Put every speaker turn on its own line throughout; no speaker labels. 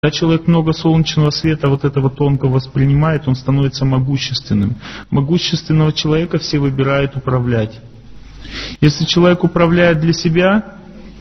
Когда человек много солнечного света вот этого тонко воспринимает, он становится могущественным. Могущественного человека все выбирают управлять. Если человек управляет для себя,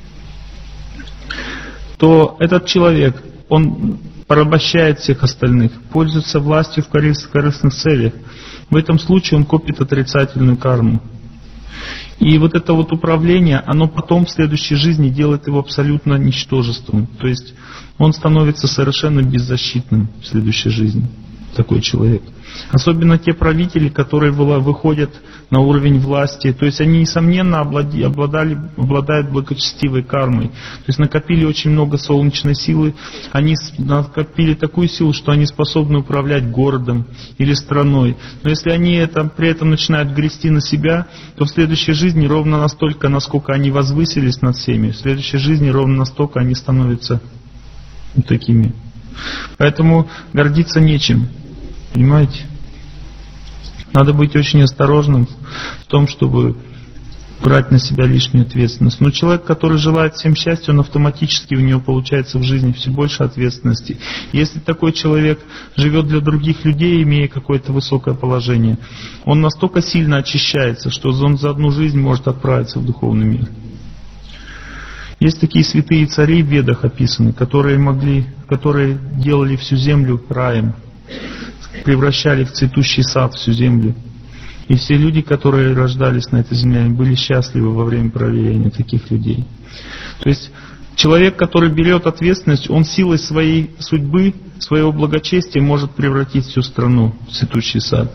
то этот человек, он порабощает всех остальных, пользуется властью в корыстных целях. В этом случае он копит отрицательную карму. И вот это вот управление, оно потом в следующей жизни делает его абсолютно ничтожеством. То есть он становится совершенно беззащитным в следующей жизни, такой человек. Особенно те правители, которые выходят на уровень власти. То есть они, несомненно, обладают благочестивой кармой. То есть накопили очень много солнечной силы. Они накопили такую силу, что они способны управлять городом или страной. Но если они при этом начинают грести на себя, то в следующей жизни ровно настолько, насколько они возвысились над всеми, в следующей жизни ровно настолько они становятся такими. Поэтому гордиться нечем. Понимаете? Надо быть очень осторожным в том, чтобы брать на себя лишнюю ответственность. Но человек, который желает всем счастья, он автоматически у него получается в жизни все больше ответственности. Если такой человек живет для других людей, имея какое-то высокое положение, он настолько сильно очищается, что он за одну жизнь может отправиться в духовный мир. Есть такие святые цари в Ведах описаны, которые делали всю землю раем, превращали в цветущий сад всю землю. И все люди, которые рождались на этой земле, были счастливы во время правления таких людей. То есть человек, который берет ответственность, он силой своей судьбы, своего благочестия может превратить всю страну в цветущий сад.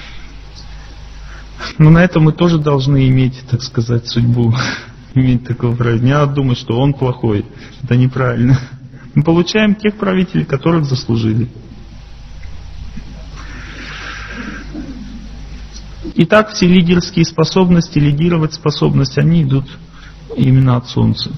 Но на это мы тоже должны иметь, так сказать, судьбу, иметь такое правило. Не надо думать, что он плохой. Это неправильно. Мы получаем тех правителей, которых заслужили. Итак, все лидерские способности, лидировать способности, они идут именно от Солнца.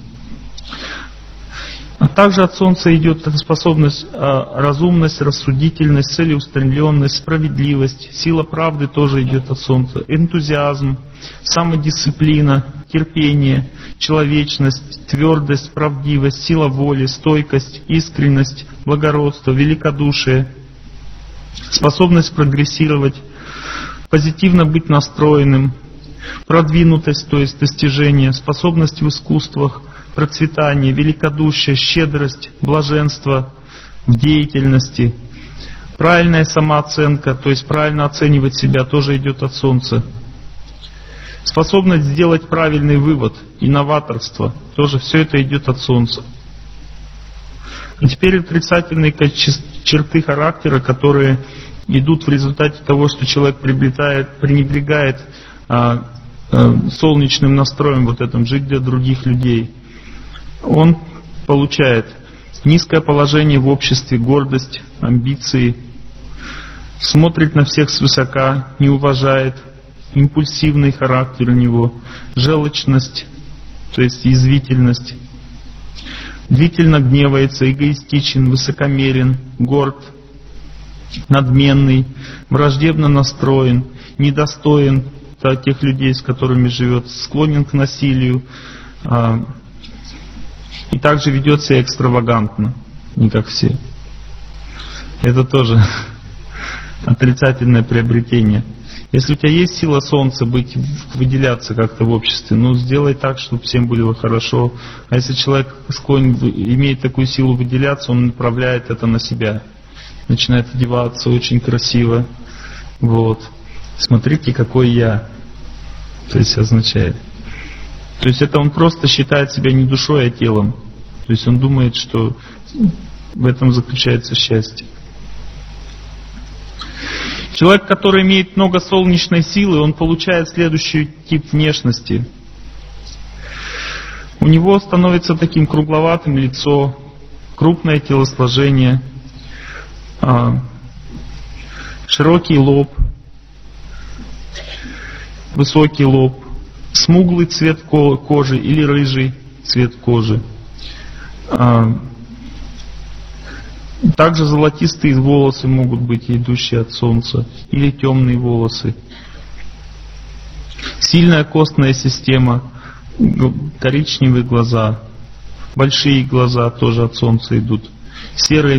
А также от Солнца идет эта способность, разумность, рассудительность, целеустремленность, справедливость. Сила правды тоже идет от Солнца. Энтузиазм, самодисциплина, терпение, человечность, твердость, правдивость, сила воли, стойкость, искренность, благородство, великодушие, способность прогрессировать, позитивно быть настроенным, продвинутость, то есть достижение, способность в искусствах, процветание, великодушие, щедрость, блаженство в деятельности, правильная самооценка, то есть правильно оценивать себя, тоже идет от Солнца. Способность сделать правильный вывод, инноваторство, тоже все это идет от Солнца. И теперь отрицательные черты характера, которые идут в результате того, что человек пренебрегает солнечным настроем, вот этим, жить для других людей. Он получает низкое положение в обществе, гордость, амбиции, смотрит на всех свысока, не уважает, импульсивный характер у него, желчность, то есть язвительность, длительно гневается, эгоистичен, высокомерен, горд, надменный, враждебно настроен, недостоин тех людей, с которыми живет, склонен к насилию, и также ведет себя экстравагантно, не как все. Это тоже отрицательное приобретение. Если у тебя есть сила Солнца выделяться как-то в обществе, сделай так, чтобы всем было хорошо. А если человек имеет такую силу выделяться, он направляет это на себя. Начинает одеваться очень красиво. Вот. Смотрите, какой я. То есть означает. То есть это он просто считает себя не душой, а телом. То есть он думает, что в этом заключается счастье. Человек, который имеет много солнечной силы, он получает следующий тип внешности. У него становится таким кругловатым лицо, крупное телосложение, широкий лоб, высокий лоб, смуглый цвет кожи или рыжий цвет кожи. Также золотистые волосы могут быть, идущие от солнца, или темные волосы. Сильная костная система, коричневые глаза, большие глаза тоже от солнца идут. серые